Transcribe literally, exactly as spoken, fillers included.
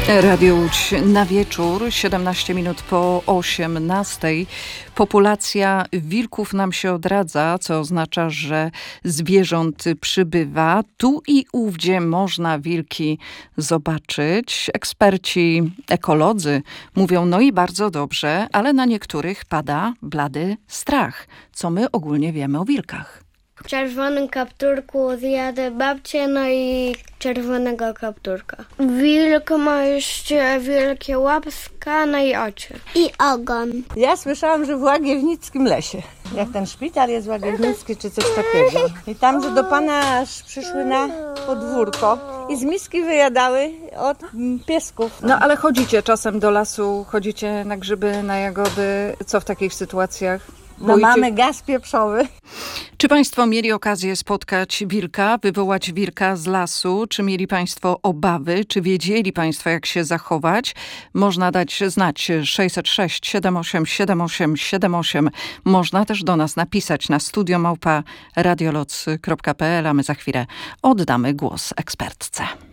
Radio Łódź na wieczór, siedemnaście minut po osiemnastej. Populacja wilków nam się odradza, co oznacza, że zwierząt przybywa. Tu i ówdzie można wilki zobaczyć. Eksperci, ekolodzy mówią, no i bardzo dobrze, ale na niektórych pada blady strach. Co my ogólnie wiemy o wilkach? W czerwonym kapturku zjadę babcię, no i czerwonego kapturka. Wilk ma jeszcze wielkie łapska, no i oczy. I ogon. Ja słyszałam, że w Łagiewnickim lesie. Jak ten szpital jest Łagiewnicki, czy coś takiego. I tam, że do pana aż przyszły na podwórko i z miski wyjadały od piesków. No ale chodzicie czasem do lasu, chodzicie na grzyby, na jagody. Co w takich sytuacjach? No mamy gaz pieprzowy. Czy Państwo mieli okazję spotkać wilka, wywołać wilka z lasu? Czy mieli Państwo obawy? Czy wiedzieli Państwo, jak się zachować? Można dać znać sześćset sześć siedem osiem siedem osiem siedem osiem. Można też do nas napisać na studio małpa radioloc kropka p l, a my za chwilę oddamy głos ekspertce.